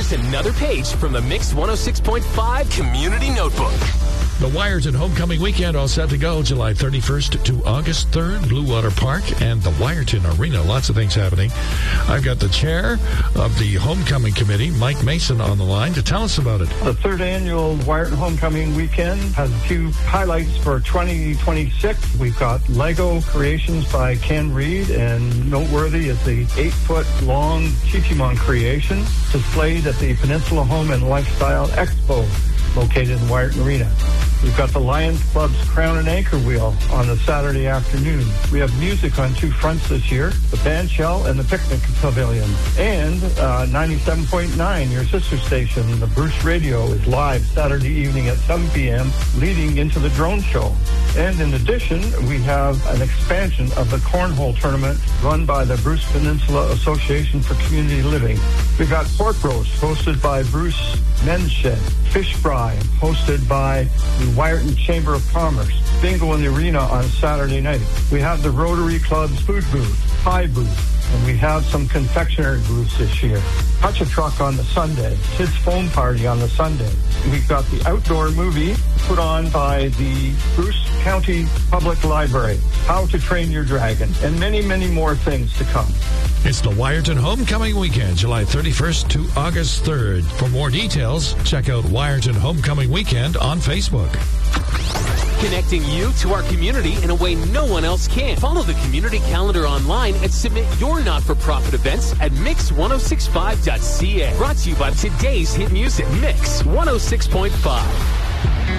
Here's another page from the Mix 106.5 Community Notebook. The Wyerton Homecoming Weekend all set to go July 31st to August 3rd, Blue Water Park and the Wyerton Arena. Lots of things happening. I've got the chair of the Homecoming Committee, Mike Mason, on the line to tell us about it. The third annual Wyerton Homecoming Weekend has a few highlights for 2026. We've got Lego creations by Ken Reed, and noteworthy is the 8-foot-long Chichimon creation displayed at the Peninsula Home and Lifestyle Expo located in Wyerton Arena. We've got the Lions Club's Crown and Anchor Wheel on the Saturday afternoon. We have music on two fronts this year, the band shell and the picnic pavilion. And 97.9, your sister station, the Bruce Radio, is live Saturday evening at 7 p.m., leading into the drone show. And in addition, we have an expansion of the Cornhole Tournament run by the Bruce Peninsula Association for Community Living. We've got pork roast hosted by Bruce Men's Shed, fish fry hosted by the Wyerton Chamber of Commerce, bingo in the arena on Saturday night. We have the Rotary Club's food booth, pie booth, and we have some confectionery booths this year. Touch a Truck on the Sunday, Kids Foam Party on the Sunday. We've got the outdoor movie put on by the Bruce County Public Library, How to Train Your Dragon, and many, many more things to come. It's the Wyerton Homecoming Weekend, July 31st to August 3rd. For more details, check out Wyerton Homecoming Weekend on Facebook. Connecting you to our community in a way no one else can. Follow the community calendar online and submit your not-for-profit events at mix1065.ca. Brought to you by today's hit music, Mix 106.5.